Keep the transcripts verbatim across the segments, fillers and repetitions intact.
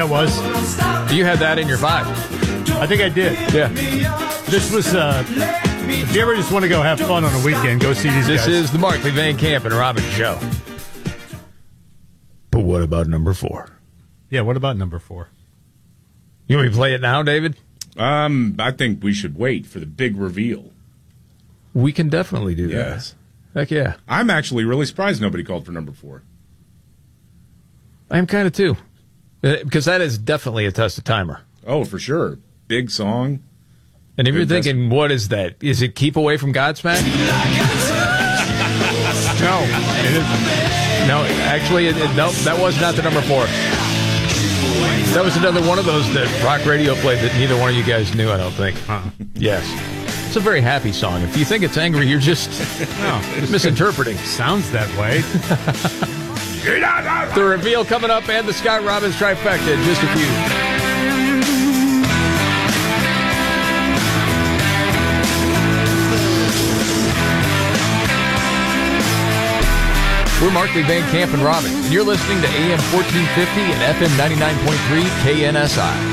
That was. You had that in your vibe. I think I did. Yeah. This was, uh, if you ever just want to go have fun on a weekend, go see these This guys. This is the Markley Van Camp and Robbins show. But what about number four? Yeah, what about number four? You want me to play it now, David? Um, I think we should wait for the big reveal. We can definitely do that. Yes. Heck yeah. I'm actually really surprised nobody called for number four. I am kind of too. Because that is definitely a test of timer. Oh, for sure. Big song. And if you're Good thinking, test- what is that? Is it Keep Away from Godsmack? No. It is, no, actually, it, it, no, that was not the number four. That was another one of those that rock radio played that neither one of you guys knew, I don't think. Huh. Yes. It's a very happy song. If you think it's angry, you're just No, misinterpreting. sounds that way. The reveal coming up and the Scott Robbins trifecta in just a few. We're Markley, Van Camp, and Robbins, and you're listening to A M fourteen fifty and F M ninety-nine point three K N S I.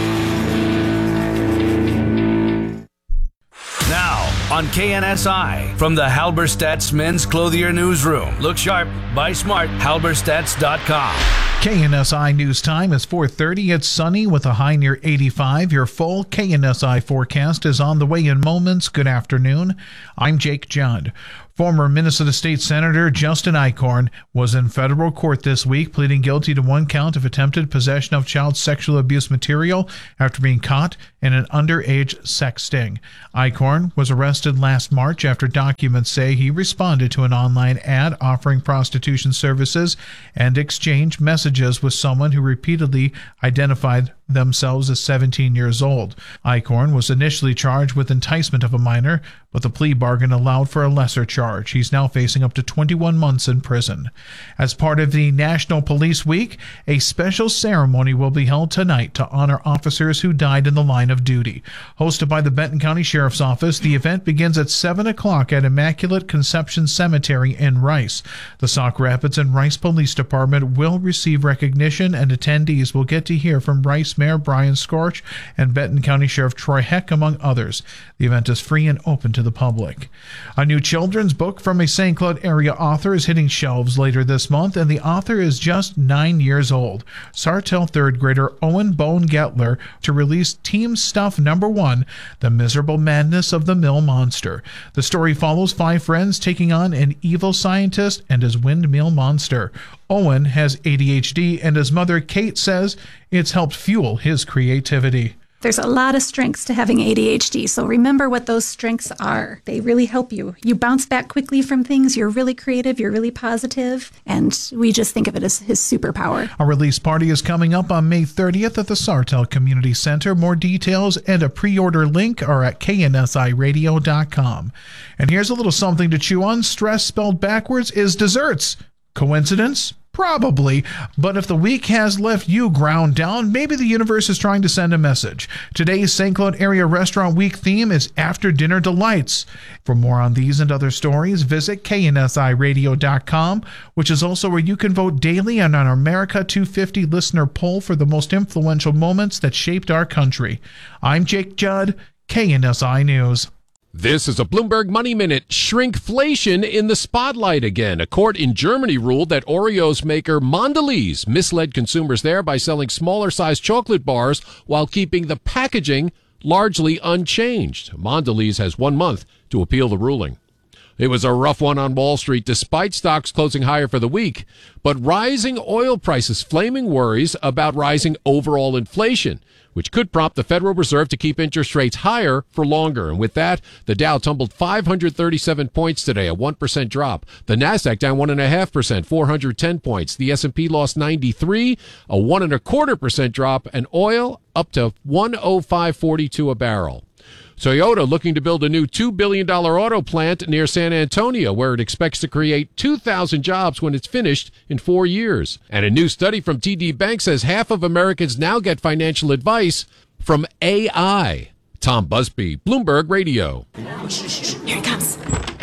Now, on K N S I, from the Halberstadt's Men's Clothier Newsroom. Look sharp, buy smart, halberstadts dot com. K N S I News Time is four thirty. It's sunny with a high near eighty-five. Your full K N S I forecast is on the way in moments. Good afternoon. I'm Jake Judd. Former Minnesota State Senator Justin Eichhorn was in federal court this week, pleading guilty to one count of attempted possession of child sexual abuse material after being caught in an underage sex sting. Eichhorn was arrested last March after documents say he responded to an online ad offering prostitution services and exchanged messages with someone who repeatedly identified themselves as seventeen years old. Eichhorn was initially charged with enticement of a minor, but the plea bargain allowed for a lesser charge. He's now facing up to twenty-one months in prison. As part of the National Police Week, a special ceremony will be held tonight to honor officers who died in the line of duty. Hosted by the Benton County Sheriff's Office, the event begins at seven o'clock at Immaculate Conception Cemetery in Rice. The Sauk Rapids and Rice Police Department will receive recognition, and attendees will get to hear from Rice Mayor Brian Scorch and Benton County Sheriff Troy Heck, among others. The event is free and open to the public. A new children's book from a Saint Cloud area author is hitting shelves later this month, and the author is just nine years old. Sartell third grader Owen Bone Gettler to release Team Stuff Number One, The Miserable Madness of the Mill Monster. The story follows five friends taking on an evil scientist and his windmill monster. Owen has A D H D, and his mother Kate says it's helped fuel his creativity. There's a lot of strengths to having A D H D, so remember what those strengths are. They really help you. You bounce back quickly from things, you're really creative, you're really positive, and we just think of it as his superpower. A release party is coming up on May thirtieth at the Sartell Community Center. More details and a pre-order link are at K N S I radio dot com. And here's a little something to chew on. Stress spelled backwards is desserts. Coincidence? Probably, but if the week has left you ground down, maybe the universe is trying to send a message. Today's Saint Cloud Area Restaurant Week theme is After Dinner Delights. For more on these and other stories, visit K N S I radio dot com, which is also where you can vote daily on our America two fifty listener poll for the most influential moments that shaped our country. I'm Jake Judd, K N S I News. This is a Bloomberg Money Minute. Shrinkflation in the spotlight again. A court in Germany ruled that Oreos maker Mondelez misled consumers there by selling smaller-sized chocolate bars while keeping the packaging largely unchanged. Mondelez has one month to appeal the ruling. It was a rough one on Wall Street despite stocks closing higher for the week. But rising oil prices flaming worries about rising overall inflation, which could prompt the Federal Reserve to keep interest rates higher for longer. And with that, the Dow tumbled five hundred thirty-seven points today, a one percent drop. The Nasdaq down one point five percent, four hundred ten points. The S and P lost ninety-three, a one and a quarter percent drop. And oil up to one oh five forty-two a barrel. Toyota looking to build a new two billion dollars auto plant near San Antonio, where it expects to create two thousand jobs when it's finished in four years. And a new study from T D Bank says half of Americans now get financial advice from A I. Tom Busby, Bloomberg Radio. Here it comes.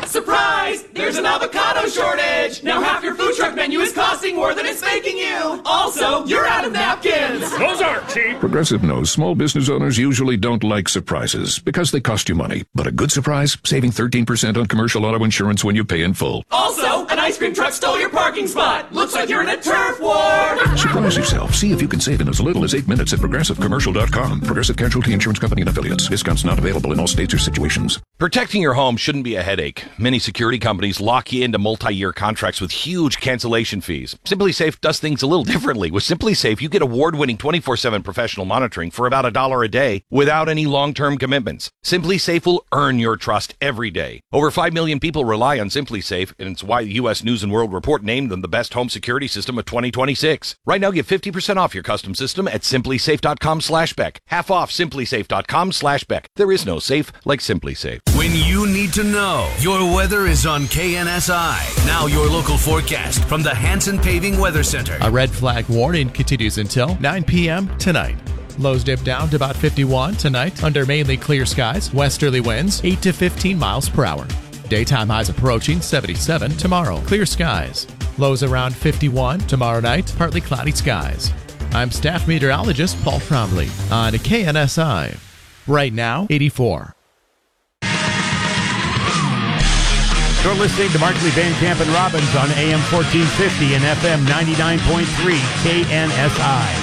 Surprise! There's an avocado shortage! Now half your food truck menu is costing more than it's making you! Also, you're out of napkins! Those aren't cheap. Progressive knows small business owners usually don't like surprises because they cost you money. But a good surprise, saving thirteen percent on commercial auto insurance when you pay in full. Also, an ice cream truck stole your parking spot! Looks like you're in a turf war! Surprise yourself. See if you can save in as little as eight minutes at progressive commercial dot com. Progressive Casualty Insurance Company and Affiliates. Discounts not available in all states or situations. Protecting your home shouldn't be a headache. Many security companies lock you into multi-year contracts with huge cancellation fees. SimpliSafe does things a little differently. With SimpliSafe, you get award-winning twenty-four seven professional monitoring for about a dollar a day without any long-term commitments. SimpliSafe will earn your trust every day. Over five million people rely on SimpliSafe, and it's why the U S News and World Report named them the best home security system of twenty twenty-six. Right now, get fifty percent off your custom system at SimpliSafe.com slash Beck. Half off SimpliSafe.com slash Beck. There is no safe like SimpliSafe. When you need to know, your weather is on K N S I. Now your local forecast from the Hanson Paving Weather Center. A red flag warning continues until nine p.m. tonight. Lows dip down to about fifty-one tonight under mainly clear skies. Westerly winds eight to fifteen miles per hour. Daytime highs approaching seventy-seven tomorrow. Clear skies. Lows around fifty-one tomorrow night. Partly cloudy skies. I'm staff meteorologist Paul Trombley on K N S I. Right now, eighty-four. You're listening to Markley, Van Camp, and Robbins on A M fourteen fifty and F M ninety-nine point three K N S I.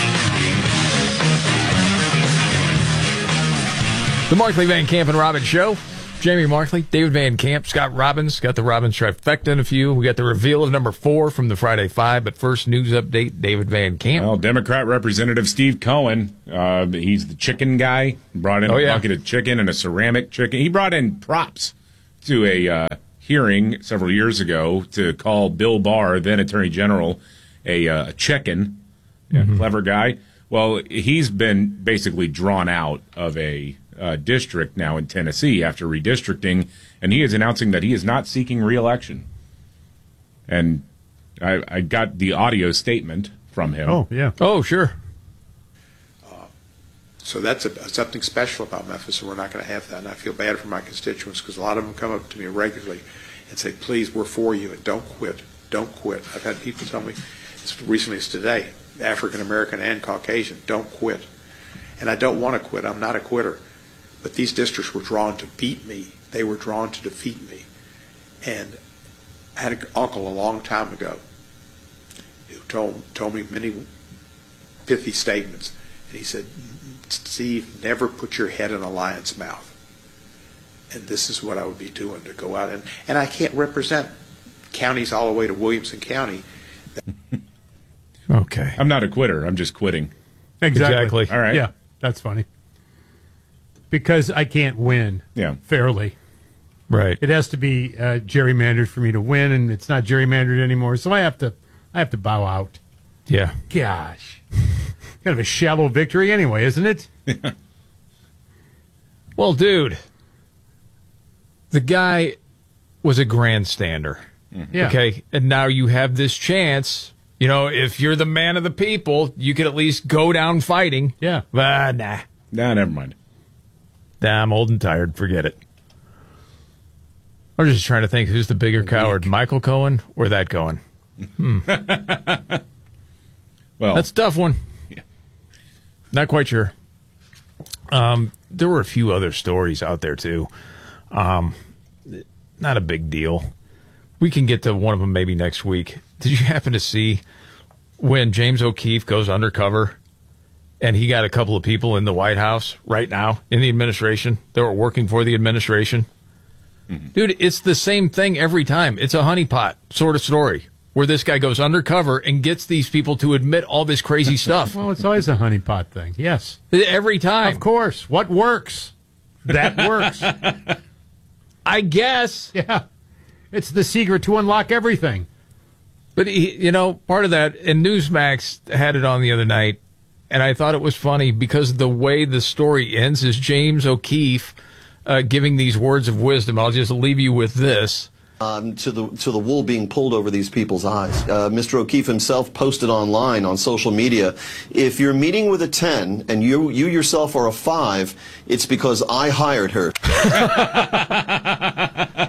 The Markley, Van Camp, and Robbins Show. Jamie Markley, David Van Camp, Scott Robbins. Got the Robbins trifecta in a few. We got the reveal of number four from the Friday Five. But first, news update, David Van Camp. Well, Democrat Representative Steve Cohen, uh, he's the chicken guy. Brought in oh, a yeah. bucket of chicken and a ceramic chicken. He brought in props to a uh, hearing several years ago to call Bill Barr, then Attorney General, a uh, chicken. Mm-hmm. Clever guy. Well, he's been basically drawn out of a uh, district now in Tennessee after redistricting, and he is announcing that he is not seeking re-election. And I, I got the audio statement from him. Oh, yeah. Oh, sure. Uh, so that's a, something special about Memphis, and we're not going to have that. And I feel bad for my constituents because a lot of them come up to me regularly and say, please, we're for you, and don't quit. Don't quit. I've had people tell me as recently as today, African-American and Caucasian, don't quit. And I don't want to quit. I'm not a quitter. But these districts were drawn to beat me. They were drawn to defeat me. And I had an uncle a long time ago who told, told me many pithy statements. And he said, Steve, never put your head in a lion's mouth. And this is what I would be doing, to go out. And, and I can't represent counties all the way to Williamson County. Okay. I'm not a quitter. I'm just quitting. Exactly. Exactly. All right. Yeah, that's funny. Because I can't win Yeah. fairly. Right. It has to be uh, gerrymandered for me to win, and it's not gerrymandered anymore, so I have to I have to bow out. Yeah. Gosh. Kind of a shallow victory anyway, isn't it? Well, dude, the guy was a grandstander. Mm-hmm. Yeah. Okay, and now you have this chance. You know, if you're the man of the people, you could at least go down fighting. Yeah. But nah. Nah, never mind. Nah, I'm old and tired. Forget it. I'm just trying to think who's the bigger coward, Michael Cohen or that Cohen? Hmm. Well, that's a tough one. Yeah. Not quite sure. Um, there were a few other stories out there, too. Um, not a big deal. We can get to one of them maybe next week. Did you happen to see when James O'Keefe goes undercover and he got a couple of people in the White House right now in the administration that were working for the administration? Mm-hmm. Dude, it's the same thing every time. It's a honeypot sort of story where this guy goes undercover and gets these people to admit all this crazy stuff. Well, it's always a honeypot thing. Yes. Every time. Of course. What works? That works. I guess. Yeah. It's the secret to unlock everything. But, he, you know, part of that, and Newsmax had it on the other night, and I thought it was funny because the way the story ends is James O'Keefe uh, giving these words of wisdom. I'll just leave you with this. Um, to the to the wool being pulled over these people's eyes. Uh, Mister O'Keefe himself posted online on social media, if you're meeting with a ten and you you yourself are a five, it's because I hired her.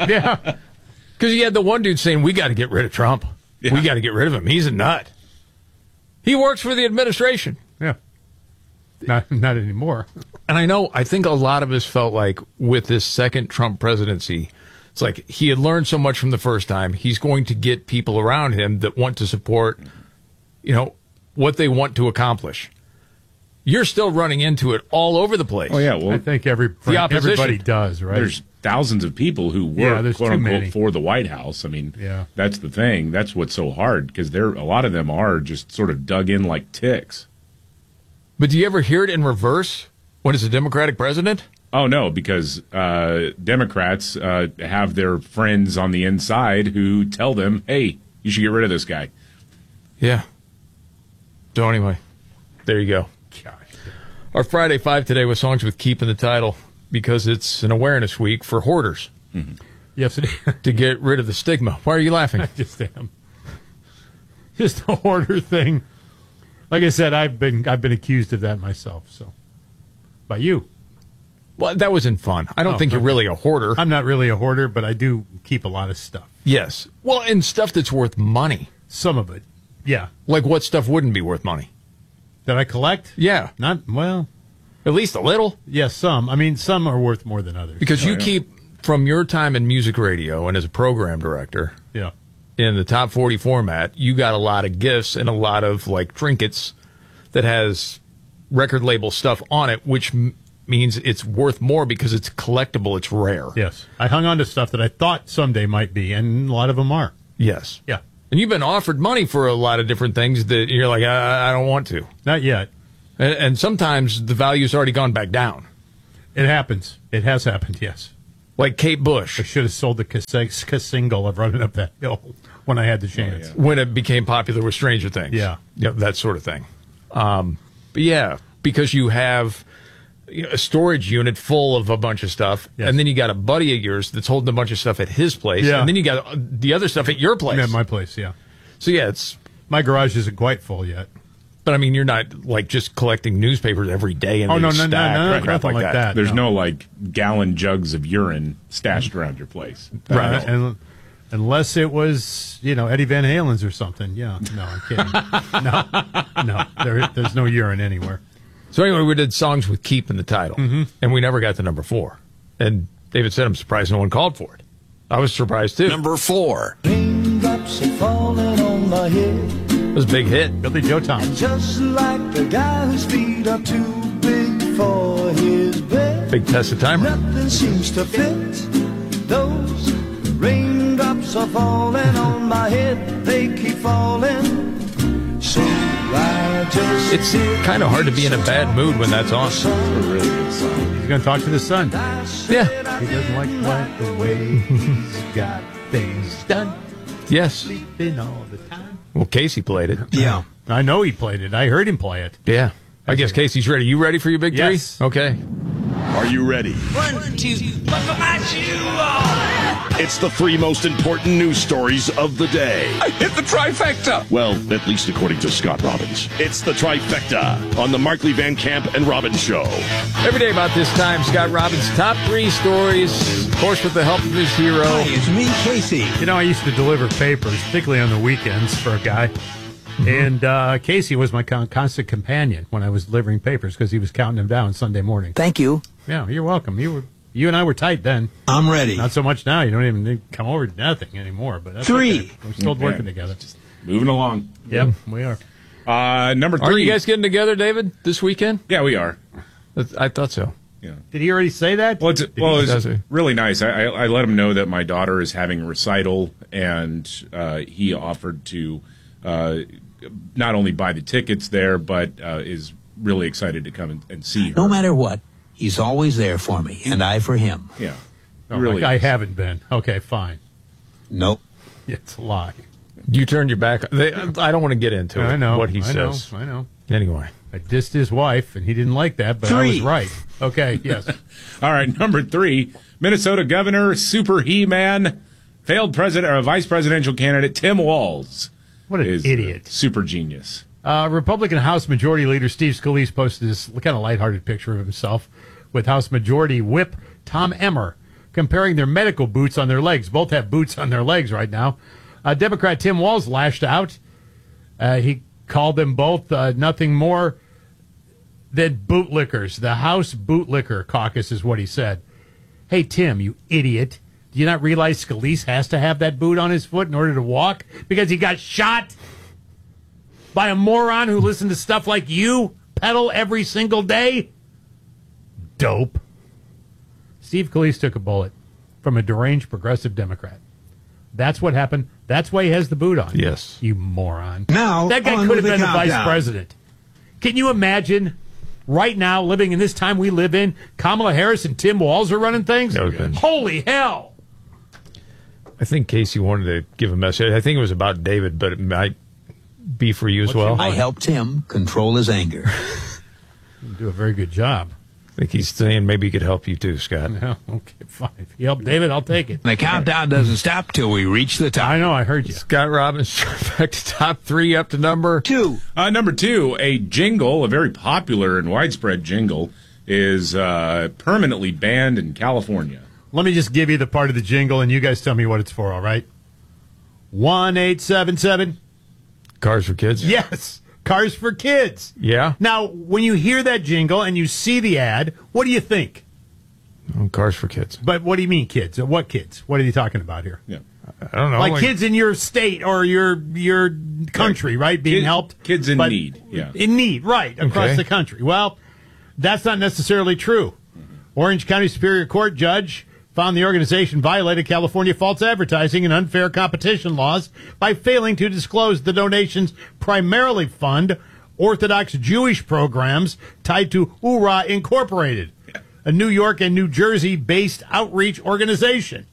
Yeah. Because you had the one dude saying, we got to get rid of Trump. Yeah. We got to get rid of him. He's a nut. He works for the administration. Yeah. Not, not anymore. And I know, I think a lot of us felt like with this second Trump presidency, it's like he had learned so much from the first time. He's going to get people around him that want to support, you know, what they want to accomplish. You're still running into it all over the place. Oh, yeah. Well, I think every, the opposition. everybody does, right? There's thousands of people who Yeah, work, there's quote too unquote, many. for the White House. I mean, Yeah. that's the thing. That's what's so hard because there a lot of them are just sort of dug in like ticks. But do you ever hear it in reverse when it's a Democratic president? Oh, no, because uh, Democrats uh, have their friends on the inside who tell them, hey, you should get rid of this guy. Yeah. So anyway, there you go. Gosh. Our Friday Five today was songs with Keep in the title because it's an awareness week for hoarders. Mm-hmm. Yes, it is. To get rid of the stigma. Why are you laughing? I just am. Just the hoarder thing. Like I said, I've been I've been accused of that myself. So, by you. Well, that wasn't fun. I don't Oh, think you're okay. really a hoarder. I'm not really a hoarder, but I do keep a lot of stuff. Yes. Well, and stuff that's worth money. Some of it, yeah. Like what stuff wouldn't be worth money? That I collect? Yeah. Not well. At least a little. Yes, some. I mean, some are worth more than others. Because you Oh, yeah. keep, from your time in music radio and as a program director, Yeah. in the top forty format, you got a lot of gifts and a lot of like trinkets that has record label stuff on it, which m- means it's worth more because it's collectible, it's rare. Yes. I hung on to stuff that I thought someday might be, and a lot of them are. Yes. Yeah. And you've been offered money for a lot of different things that you're like, I, I don't want to. Not yet. And, and sometimes the value's already gone back down. It happens. It has happened, yes. Like Kate Bush. I should have sold the cassette single of Running Up That Hill when I had the chance. When it became popular with Stranger Things. Yeah. Yep, that sort of thing. Um, but yeah, because you have you know, a storage unit full of a bunch of stuff, Yes. and then you got a buddy of yours that's holding a bunch of stuff at his place, Yeah. and then you got uh, the other stuff at your place. At my place, yeah. So yeah, it's. My garage isn't quite full yet. But I mean, you're not like just collecting newspapers every day and Oh, they no, no, no, stack no, or no, crap nothing like like that. that. There's No. no, like, gallon jugs of urine stashed around your place. Right. Uh, and, unless it was, you know, Eddie Van Halen's or something. Yeah. No, I'm kidding. no. No. There, there's no urine anywhere. So anyway, we did songs with Keep in the title, Mm-hmm. and we never got to number four. And David said, I'm surprised no one called for it. I was surprised too. Number four. Raindrops are falling on my head. It was a big hit. Billy Joe Thomas. Just like the guy whose feet are too big for his bed. Big test of timer. Nothing seems to fit. Those raindrops are falling on my head. They keep falling. So I just It's kind of hard to be in a bad mood when that's on. It's a really good song. He's going to talk to the sun. Yeah. He doesn't like, like the way he's got things done. Yes. Sleeping all the time. Well, Casey played it. Yeah. I know he played it. I heard him play it. Yeah. I guess Casey's ready. You ready for your big three? Yes. Okay. Are you ready? One, two, buckle my shoe on. It's the three most important news stories of the day. I hit the trifecta. Well, at least according to Scott Robbins. It's the trifecta on the Markley Van Camp and Robbins Show. Every day about this time, Scott Robbins' top three stories, of course, with the help of his hero. Hi, it's me, Casey. You know, I used to deliver papers, particularly on the weekends for a guy. And uh, Casey was my con- constant companion when I was delivering papers because he was counting them down Sunday morning. Thank you. Yeah, you're welcome. You were, you and I were tight then. I'm ready. Not so much now. You don't even need to come over to nothing anymore. But that's Three. okay. We're still working together. Moving along. Yep, we are. Uh, number three. Are you guys getting together, David, this weekend? Yeah, we are. I thought so. Yeah. Did he already say that? Well, it's, well, Does it's he? really nice. I, I, I let him know that my daughter is having a recital, and uh, he offered to uh, not only buy the tickets there, but uh, is really excited to come and, and see her. No matter what, he's always there for me, and I for him. Yeah. Oh, really I is. haven't been. Okay, fine. Nope. It's a lie. You turned your back. They, I don't want to get into it, I know what he I says. know. I know. Anyway. I dissed his wife, and he didn't like that, but I was Three. right. Okay, yes. All right, number three, Minnesota Governor, Super He-Man, failed president or vice presidential candidate Tim Walz. What an is idiot. Super genius. Uh, Republican House Majority Leader Steve Scalise posted this kind of lighthearted picture of himself with House Majority Whip Tom Emmer comparing their medical boots on their legs. Both have boots on their legs right now. Uh, Democrat Tim Walz lashed out. Uh, he called them both uh, nothing more than bootlickers. The House Bootlicker Caucus is what he said. Hey, Tim, you idiot. Do you not realize Scalise has to have that boot on his foot in order to walk? Because he got shot by a moron who listened to stuff like you peddle every single day? Dope. Steve Scalise took a bullet from a deranged progressive Democrat. That's what happened. That's why he has the boot on. Yes. You moron. Now, that guy on could have with been the the vice countdown. president. Can you imagine right now, living in this time we live in, Kamala Harris and Tim Walz are running things? That would've been- Holy hell. I think Casey wanted to give a message. I think it was about David, but it might be for you as well. I helped him control his anger. You do a very good job. I think he's saying maybe he could help you too, Scott. Yeah, okay, fine. If you help David, I'll take it. The countdown doesn't stop till we reach the top. I know, I heard you. Scott Robbins, back to top three, up to number two. Uh, number two, a jingle, a very popular and widespread jingle, is uh, permanently banned in California. Let me just give you the part of the jingle, and you guys tell me what it's for, all right? one eight seven seven Cars for Kids. Yes, Cars for Kids. Yeah. Now, when you hear that jingle and you see the ad, what do you think? Oh, Cars for Kids. But what do you mean, kids? What kids? What are you talking about here? Yeah. I don't know. Like, like kids in your state or your your country, right? Being Kid, helped? Kids in but need, yeah. In need, right, across Okay. the country. Well, that's not necessarily true. Orange County Superior Court judge found the organization violated California false advertising and unfair competition laws by failing to disclose the donations primarily fund Orthodox Jewish programs tied to U R A Incorporated, a New York and New Jersey-based outreach organization.